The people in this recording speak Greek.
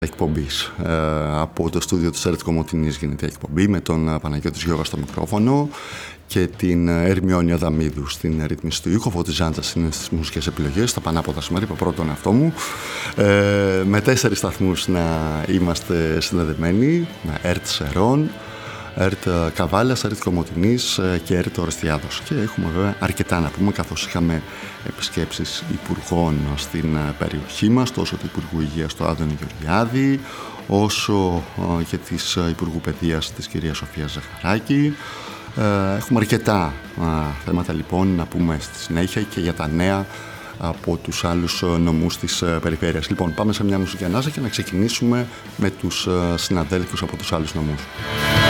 εκπομπής. Από το στούντιο της ΕΡΤ Κομοτηνής γίνεται η εκπομπή με τον Παναγιώτη Γιώργα στο μικρόφωνο και την Ερμιόνια Δαμίδου στην ρύθμιση του ήχου. Ο Φώτης Ζάντζας είναι στις μουσικές επιλογές. Στα πανάποδα σήμερα, είπα πρώτον εαυτό μου. Με 4 σταθμούς να είμαστε συνδεδεμένοι, με ΕΡΤ Σερών, ΕΡΤ Καβάλιας, ΕΡΤ Κομοτηνής και ΕΡΤ Ορεστιάδος. Και έχουμε βέβαια αρκετά να πούμε, καθώς είχαμε επισκέψεις υπουργών στην περιοχή μας, τόσο του Υπουργού Υγείας του Άδωνη Γεωργιάδη, όσο και της Υπουργού Παιδείας της κυρίας Σοφίας Ζαχαράκη. Έχουμε αρκετά θέματα λοιπόν να πούμε στη συνέχεια και για τα νέα από τους άλλους νομούς της περιφέρειας. Λοιπόν, πάμε σε μια μουσική ανάσα και να ξεκινήσουμε με τους συναδέλφους από τους άλλους νομούς.